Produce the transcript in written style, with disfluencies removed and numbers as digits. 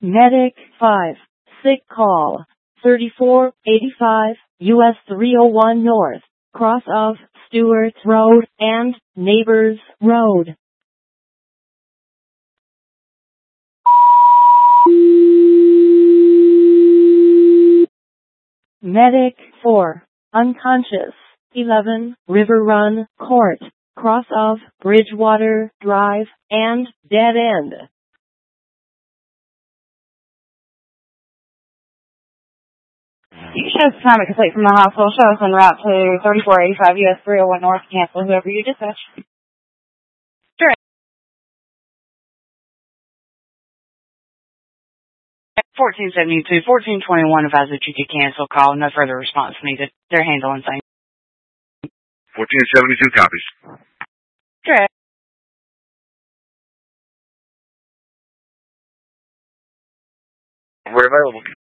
Medic 5. Sick call. 3485 US 301 North. Cross of Stewart Road and Neighbors Road. Medic 4. Unconscious. 11 River Run Court. Cross of Bridgewater Drive and Dead End. You show us time to complete from the hospital. Show us en route to 3485 US 301 North. Cancel whoever you dispatch. Sure. 1472, 1421 advise that you could cancel call. No further response needed. They're handling things. 1472 copies. Correct. We're available.